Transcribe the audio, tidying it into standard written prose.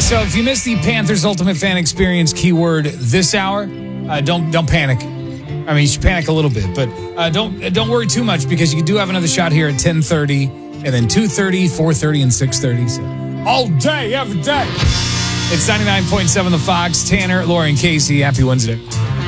So if you missed the Panthers Ultimate Fan Experience keyword this hour, don't panic. I mean, you should panic a little bit, but don't worry too much because you do have another shot here at 10:30 and then 2:30, 4:30, and 6:30. So all day, every day. It's 99.7 The Fox. Tanner, Lori, and Casey. Happy Wednesday.